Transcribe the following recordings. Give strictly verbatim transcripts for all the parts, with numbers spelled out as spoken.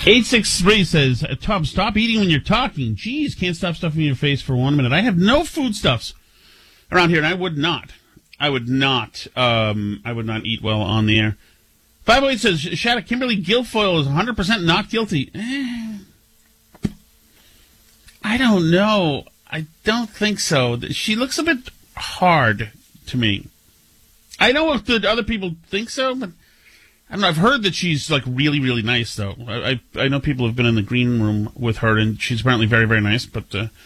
eight six three says, Tom, stop eating when you're talking. Jeez, can't stop stuffing in your face for one minute. I have no foodstuffs around here, and I would not. I would not. Um, I would not eat well on the air. five oh eight says, Shattuck, Kimberly Guilfoyle is one hundred percent not guilty. Eh, I don't know. I don't think so. She looks a bit hard to me. I know if the other people think so, but I don't know. I've heard that she's like really, really nice, though. I I, I know people have been in the green room with her, and she's apparently very, very nice. But uh,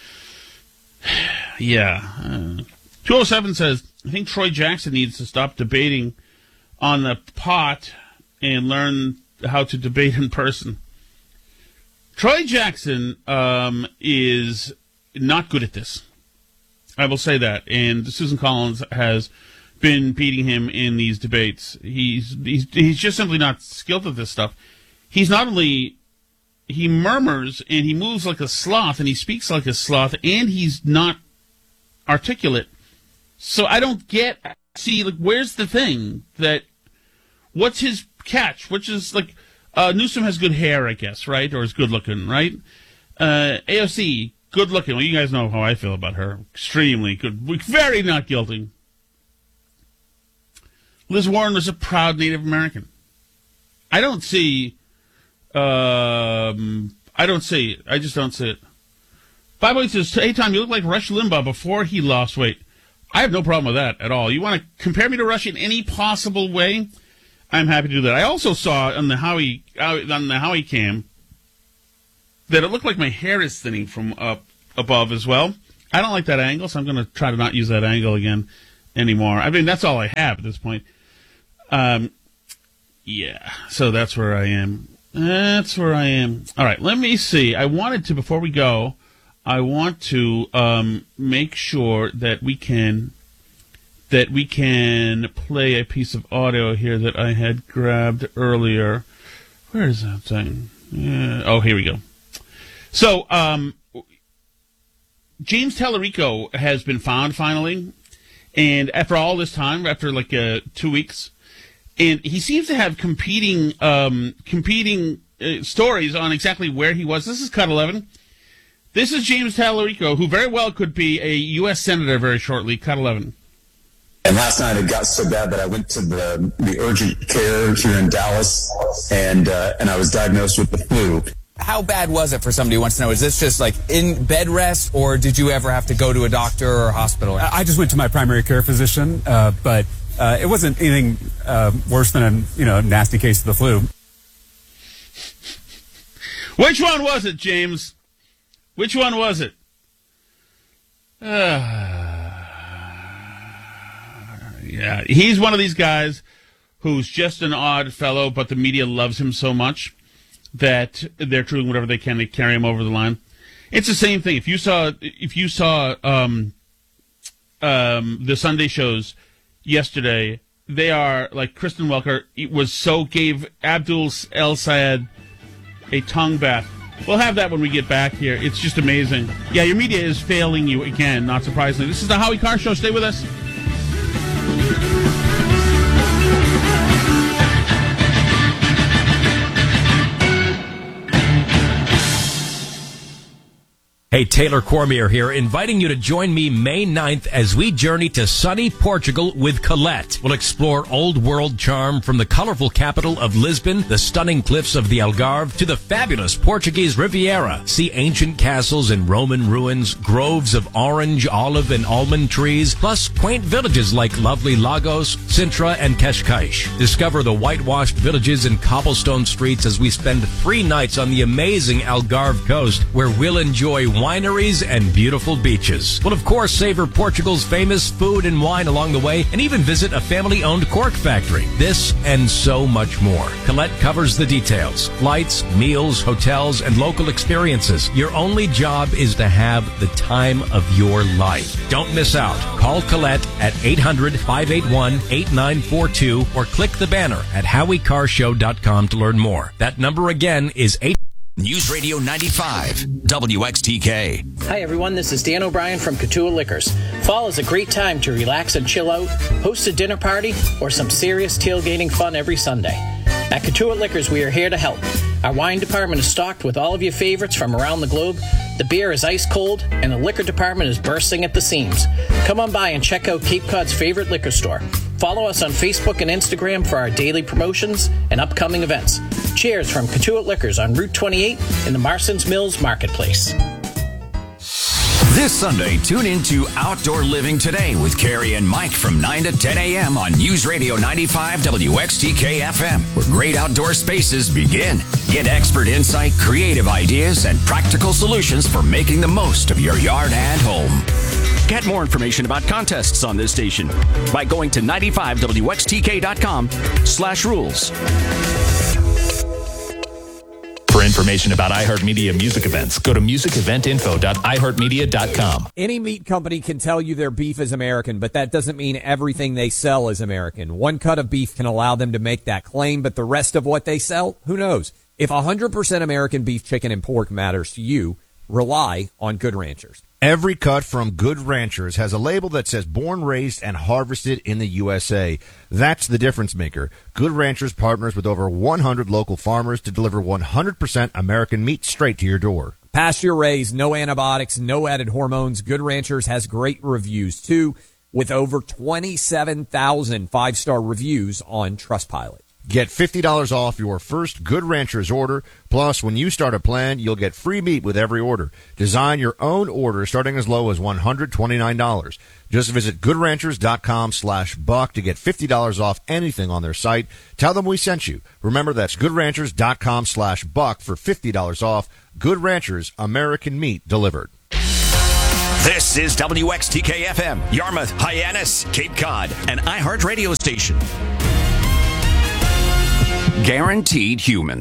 yeah, uh, two oh seven says, I think Troy Jackson needs to stop debating on the pot and learn how to debate in person. Troy Jackson um, is not good at this. I will say that. And Susan Collins has been beating him in these debates. He's he's he's just simply not skilled at this stuff. He's not only he murmurs and he moves like a sloth and he speaks like a sloth and he's not articulate. So I don't get see like where's the thing that what's his catch? Which is like uh, Newsom has good hair, I guess, right? Or is good looking, right? Uh, A O C, good looking. Well, you guys know how I feel about her. Extremely good, very not guilty. Liz Warren was a proud Native American. I don't see, um, I don't see it. I just don't see it. By the way, says, hey, Tom, you look like Rush Limbaugh before he lost weight. I have no problem with that at all. You want to compare me to Rush in any possible way? I'm happy to do that. I also saw on the Howie, on the Howie cam that it looked like my hair is thinning from up above as well. I don't like that angle, so I'm going to try to not use that angle again anymore. I mean, that's all I have at this point. Um, yeah, so that's where I am. That's where I am. All right, let me see. I wanted to, before we go, I want to um, make sure that we can that we can play a piece of audio here that I had grabbed earlier. Where is that thing? Yeah. Oh, here we go. So, um, James Tallarico has been found finally, and after all this time, after like uh, two weeks. And he seems to have competing um, competing uh, stories on exactly where he was. This is Cut eleven. This is James Tallarico, who very well could be a U S Senator very shortly. Cut eleven. And last night it got so bad that I went to the, the urgent care here in Dallas, and uh, and I was diagnosed with the flu. How bad was it for somebody who wants to know? Is this just like in bed rest, or did you ever have to go to a doctor or a hospital? I just went to my primary care physician, uh, but uh, it wasn't anything uh, worse than a you know nasty case of the flu. Which one was it, James? Which one was it? Uh, yeah, he's one of these guys who's just an odd fellow, but the media loves him so much that they're doing whatever they can to carry him over the line. It's the same thing. If you saw, if you saw um, um, the Sunday shows yesterday, they are like Kristen Welker. It was so gave Abdul El Sayed a tongue bath. We'll have that when we get back here. It's just amazing. Yeah, your media is failing you again, not surprisingly. This is the Howie Carr Show. Stay with us. Hey, Taylor Cormier here, inviting you to join me May ninth as we journey to sunny Portugal with Colette. We'll explore old world charm from the colorful capital of Lisbon, the stunning cliffs of the Algarve, to the fabulous Portuguese Riviera. See ancient castles and Roman ruins, groves of orange, olive, and almond trees, plus quaint villages like lovely Lagos, Sintra, and Cascais. Discover the whitewashed villages and cobblestone streets as we spend three nights on the amazing Algarve coast, where we'll enjoy wineries and beautiful beaches. We'll, of course, savor Portugal's famous food and wine along the way, and even visit a family-owned cork factory. This and so much more. Colette covers the details. Flights, meals, hotels, and local experiences. Your only job is to have the time of your life. Don't miss out. Call Colette at eight hundred, five eight one, eight nine four two or click the banner at howie carr show dot com to learn more. That number again is eight. News Radio ninety-five, W X T K. Hi, everyone. This is Dan O'Brien from Katua Liquors. Fall is a great time to relax and chill out, host a dinner party, or some serious tailgating fun every Sunday. At Katua Liquors, we are here to help. Our wine department is stocked with all of your favorites from around the globe. The beer is ice cold, and the liquor department is bursting at the seams. Come on by and check out Cape Cod's favorite liquor store. Follow us on Facebook and Instagram for our daily promotions and upcoming events. Cheers from Cotuit Liquors on Route twenty-eight in the Marston's Mills Marketplace. This Sunday, tune in to Outdoor Living Today with Carrie and Mike from nine to ten a.m. on News Radio ninety-five W X T K F M, where great outdoor spaces begin. Get expert insight, creative ideas, and practical solutions for making the most of your yard and home. Get more information about contests on this station by going to ninety-five W X T K dot com slash rules. For information about iHeartMedia music events, go to music event info dot i heart media dot com. Any meat company can tell you their beef is American, but that doesn't mean everything they sell is American. One cut of beef can allow them to make that claim, but the rest of what they sell, who knows? If one hundred percent American beef, chicken, and pork matters to you, rely on Good Ranchers. Every cut from Good Ranchers has a label that says born, raised, and harvested in the U S A. That's the difference maker. Good Ranchers partners with over one hundred local farmers to deliver one hundred percent American meat straight to your door. Pasture raised, no antibiotics, no added hormones. Good Ranchers has great reviews, too, with over twenty-seven thousand five-star reviews on Trustpilot. Get fifty dollars off your first Good Ranchers order. Plus, when you start a plan, you'll get free meat with every order. Design your own order starting as low as one hundred twenty-nine dollars. Just visit good ranchers dot com slash buck to get fifty dollars off anything on their site. Tell them we sent you. Remember, that's good ranchers dot com slash buck for fifty dollars off. Good Ranchers, American meat delivered. This is W X T K F M, Yarmouth, Hyannis, Cape Cod, an iHeart radio station. Guaranteed human.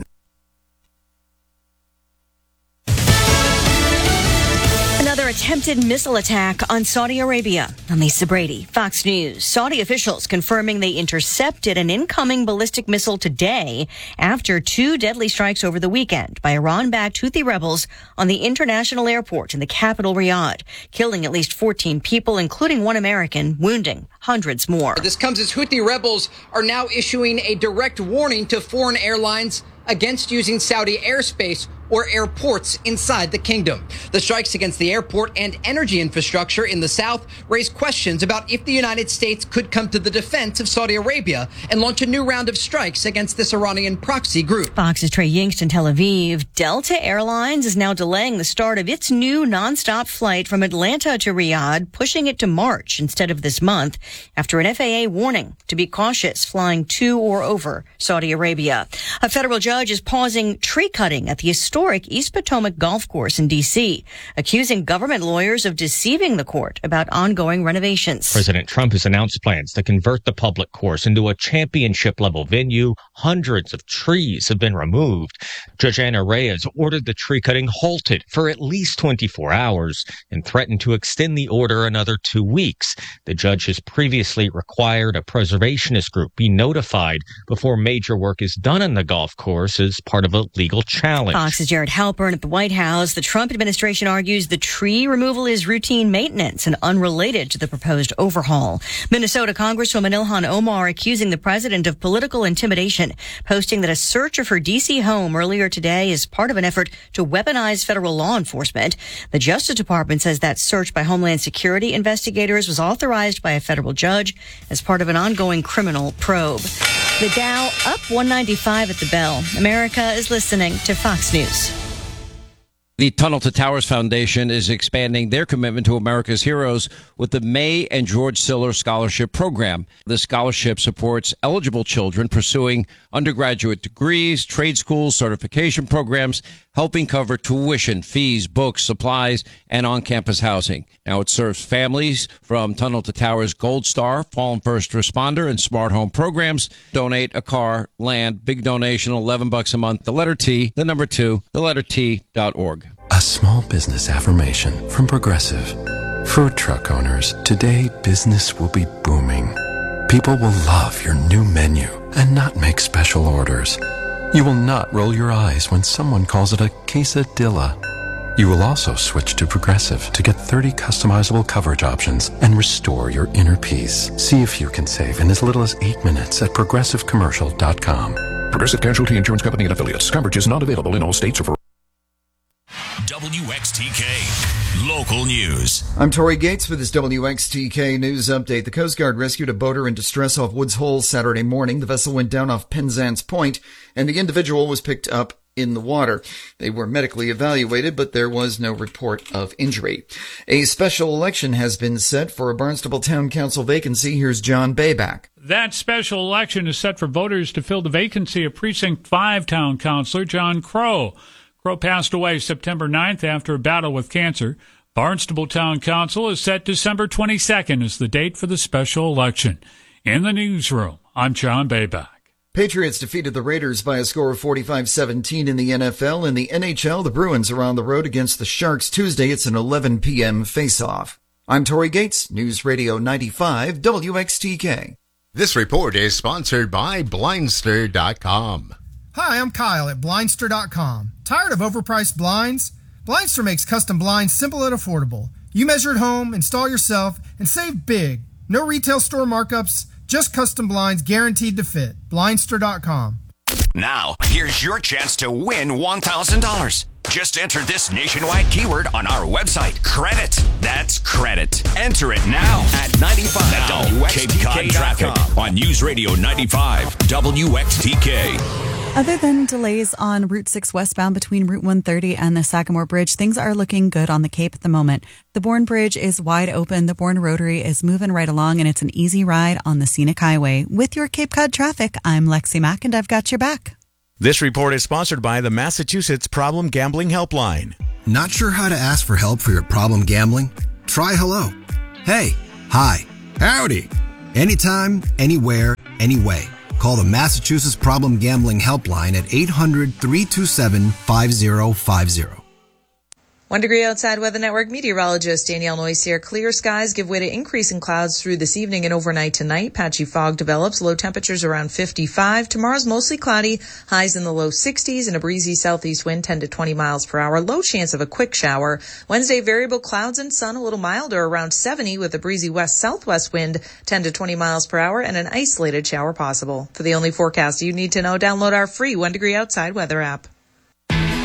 Another attempted missile attack on Saudi Arabia. I'm Lisa Brady, Fox News. Saudi officials confirming they intercepted an incoming ballistic missile today after two deadly strikes over the weekend by Iran-backed Houthi rebels on the international airport in the capital, Riyadh, killing at least fourteen people, including one American, wounding hundreds more. This comes as Houthi rebels are now issuing a direct warning to foreign airlines against using Saudi airspace or airports inside the kingdom. The strikes against the airport and energy infrastructure in the south raise questions about if the United States could come to the defense of Saudi Arabia and launch a new round of strikes against this Iranian proxy group. Fox's Trey Yingst in Tel Aviv. Delta Airlines is now delaying the start of its new nonstop flight from Atlanta to Riyadh, pushing it to March instead of this month after an F A A warning to be cautious flying to or over Saudi Arabia. A federal judge is pausing tree cutting at the historic East Potomac Golf Course in D C, accusing government lawyers of deceiving the court about ongoing renovations. President Trump has announced plans to convert the public course into a championship-level venue. Hundreds of trees have been removed. Judge Anna Reyes ordered the tree cutting halted for at least twenty-four hours and threatened to extend the order another two weeks. The judge has previously required a preservationist group be notified before major work is done on the golf course as part of a legal challenge. Fox's Jared Halpern at the White House. The Trump administration argues the tree removal is routine maintenance and unrelated to the proposed overhaul. Minnesota Congresswoman Ilhan Omar accusing the president of political intimidation, posting that a search of her D C home earlier today is part of an effort to weaponize federal law enforcement. The Justice Department says that search by Homeland Security investigators was authorized by a federal judge as part of an ongoing criminal probe. The Dow up one ninety-five at the bell. America is listening to Fox News. The Tunnel to Towers Foundation is expanding their commitment to America's heroes with the May and George Siller Scholarship Program. The scholarship supports eligible children pursuing undergraduate degrees, trade schools, certification programs, helping cover tuition, fees, books, supplies, and on-campus housing. Now it serves families from Tunnel to Towers Gold Star, Fallen First Responder, and Smart Home programs. Donate a car, land, big donation, eleven bucks a month. The letter T, the number two, the letter T dot org. A small business affirmation from Progressive. Food truck owners, today business will be booming. People will love your new menu and not make special orders. You will not roll your eyes when someone calls it a quesadilla. You will also switch to Progressive to get thirty customizable coverage options and restore your inner peace. See if you can save in as little as eight minutes at progressive commercial dot com. Progressive Casualty Insurance Company and Affiliates. Coverage is not available in all states or for... W X T K Local News. I'm Tori Gates with this W X T K News Update. The Coast Guard rescued a boater in distress off Woods Hole Saturday morning. The vessel went down off Penzance Point, and the individual was picked up in the water. They were medically evaluated, but there was no report of injury. A special election has been set for a Barnstable Town Council vacancy. Here's John Bayback. That special election is set for voters to fill the vacancy of Precinct five Town Councilor John Crow. Crow passed away September ninth after a battle with cancer. Barnstable Town Council is set December twenty-second as the date for the special election. In the newsroom, I'm John Bayback. Patriots defeated the Raiders by a score of forty-five seventeen in the N F L. In the N H L, the Bruins are on the road against the Sharks Tuesday. It's an eleven p.m. face-off. I'm Tori Gates, News Radio ninety-five W X T K. This report is sponsored by Blindster dot com. Hi, I'm Kyle at Blindster dot com. Tired of overpriced blinds? Blindster makes custom blinds simple and affordable. You measure at home, install yourself, and save big. No retail store markups, just custom blinds guaranteed to fit. Blindster dot com. Now, here's your chance to win one thousand dollars. Just enter this nationwide keyword on our website. Credit. That's credit. Enter it now at ninety-five now, Cape Cod Traffic on News Radio ninety-five W X T K. Other than delays on Route six westbound between Route one thirty and the Sagamore Bridge, things are looking good on the Cape at the moment. The Bourne Bridge is wide open. The Bourne Rotary is moving right along, and it's an easy ride on the scenic highway. With your Cape Cod traffic, I'm Lexi Mack, and I've got your back. This report is sponsored by the Massachusetts Problem Gambling Helpline. Not sure how to ask for help for your problem gambling? Try hello. Hey, hi, howdy. Anytime, anywhere, anyway. Call the Massachusetts Problem Gambling Helpline at eight hundred, three two seven, five zero five zero. One degree outside Weather Network meteorologist Danielle Noyes here. Clear skies give way to increasing clouds through this evening and overnight tonight. Patchy fog develops. Low temperatures around fifty-five. Tomorrow's mostly cloudy. Highs in the low sixties and a breezy southeast wind ten to twenty miles per hour. Low chance of a quick shower. Wednesday, variable clouds and sun a little milder around seventy with a breezy west-southwest wind ten to twenty miles per hour and an isolated shower possible. For the only forecast you need to know, download our free One Degree Outside weather app.